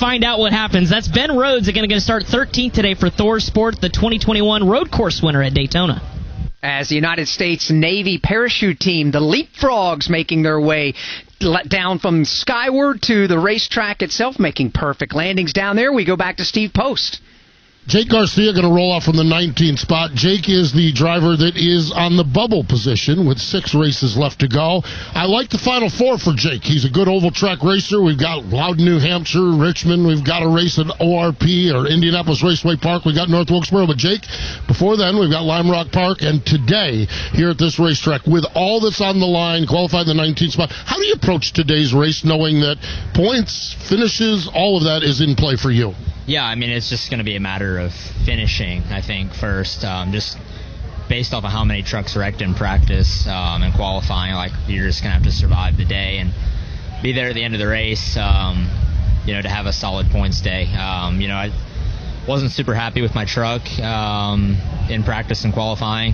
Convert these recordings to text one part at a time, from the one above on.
find out what happens. That's Ben Rhodes going to start 13th today for Thor Sport, the 2021 road course winner at Daytona. As the United States Navy parachute team, the Leapfrogs, making their way down from skyward to the racetrack itself, making perfect landings down there. We go back to Steve Post. Jake Garcia going to roll off from the 19th spot. Jake is the driver that is on the bubble position with 6 races left to go. I like the Final Four for Jake. He's a good oval track racer. We've got Loudon, New Hampshire, Richmond. We've got a race at ORP or Indianapolis Raceway Park. We've got North Wilkesboro. But Jake, before then, we've got Lime Rock Park. And today, here at this racetrack, with all that's on the line, qualified in the 19th spot, how do you approach today's race knowing that points, finishes, all of that is in play for you? Yeah, I mean, it's just going to be a matter of finishing, I think, first. Just based off of how many trucks wrecked in practice and qualifying, like, you're just going to have to survive the day and be there at the end of the race, to have a solid points day. I wasn't super happy with my truck in practice and qualifying.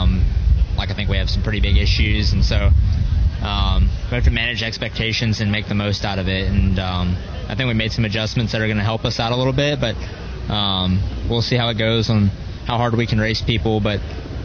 I think we have some pretty big issues, and so we have to manage expectations and make the most out of it. And I think we made some adjustments that are going to help us out a little bit, but we'll see how it goes on how hard we can race people. But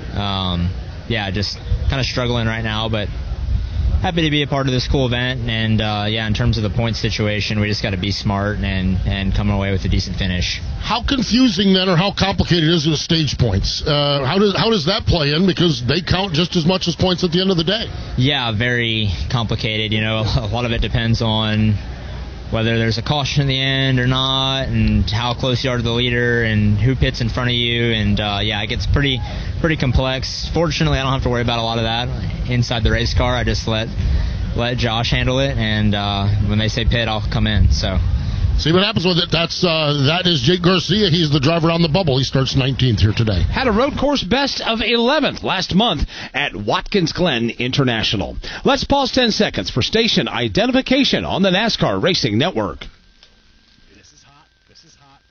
just kind of struggling right now, but happy to be a part of this cool event. And in terms of the point situation, we just got to be smart and come away with a decent finish. How confusing then, or how complicated is it with stage points? How does that play in? Because they count just as much as points at the end of the day. Yeah, very complicated. A lot of it depends on whether there's a caution in the end or not, and how close you are to the leader, and who pits in front of you, and it gets pretty complex. Fortunately, I don't have to worry about a lot of that inside the race car. I just let Josh handle it, and when they say pit, I'll come in. So see what happens with it. That is Jake Garcia. He's the driver on the bubble. He starts 19th here today. Had a road course best of 11th last month at Watkins Glen International. Let's pause 10 seconds for station identification on the NASCAR Racing Network. This is hot. This is hot.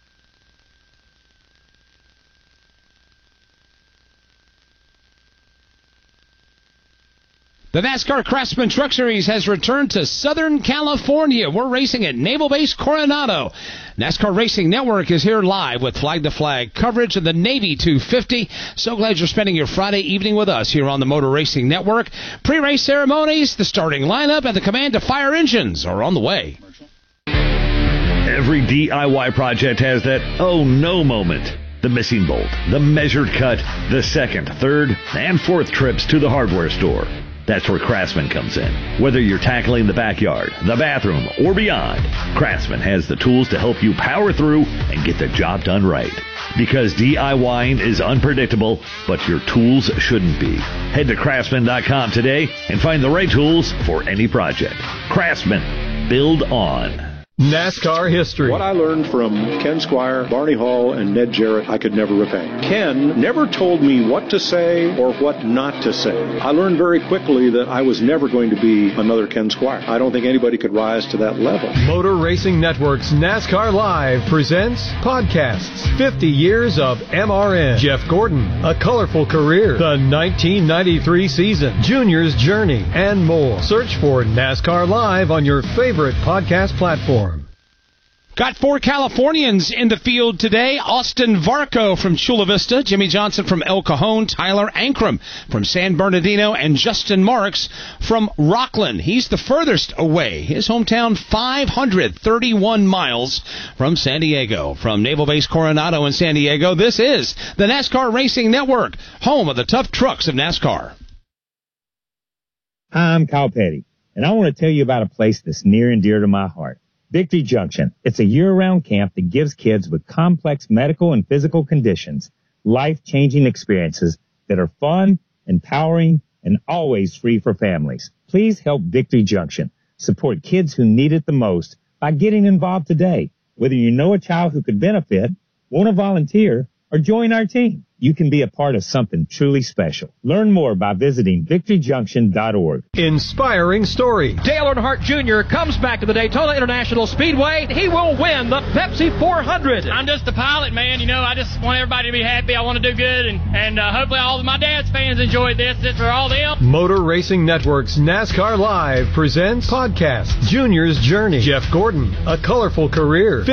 The NASCAR Craftsman Truck Series has returned to Southern California. We're racing at Naval Base Coronado. NASCAR Racing Network is here live with flag-to-flag coverage of the Navy 250. So glad you're spending your Friday evening with us here on the Motor Racing Network. Pre-race ceremonies, the starting lineup, and the command to fire engines are on the way. Every DIY project has that oh no moment. The missing bolt, the measured cut, the second, third, and fourth trips to the hardware store. That's where Craftsman comes in. Whether you're tackling the backyard, the bathroom, or beyond, Craftsman has the tools to help you power through and get the job done right. Because DIYing is unpredictable, but your tools shouldn't be. Head to Craftsman.com today and find the right tools for any project. Craftsman. Build on. NASCAR history. What I learned from Ken Squire, Barney Hall, and Ned Jarrett, I could never repay. Ken never told me what to say or what not to say. I learned very quickly that I was never going to be another Ken Squire. I don't think anybody could rise to that level. Motor Racing Network's NASCAR Live presents podcasts. 50 years of MRN. Jeff Gordon, A Colorful Career. The 1993 season. Junior's Journey, and more. Search for NASCAR Live on your favorite podcast platform. Got 4 Californians in the field today. Austin Varco from Chula Vista, Jimmy Johnson from El Cajon, Tyler Ankrum from San Bernardino, and Justin Marks from Rockland. He's the furthest away. His hometown, 531 miles from San Diego. From Naval Base Coronado in San Diego, this is the NASCAR Racing Network, home of the tough trucks of NASCAR. Hi, I'm Kyle Petty, and I want to tell you about a place that's near and dear to my heart. Victory Junction. It's a year-round camp that gives kids with complex medical and physical conditions life-changing experiences that are fun, empowering, and always free for families. Please help Victory Junction support kids who need it the most by getting involved today. Whether you know a child who could benefit, want to volunteer, or join our team, you can be a part of something truly special. Learn more by visiting victoryjunction.org. Inspiring story. Dale Earnhardt Jr. comes back to the Daytona International Speedway. He will win the Pepsi 400. I'm just a pilot, man. I just want everybody to be happy. I want to do good, and hopefully all of my dad's fans enjoyed this. It's for all them. Motor Racing Network's NASCAR Live presents podcast Junior's Journey. Jeff Gordon, A Colorful Career.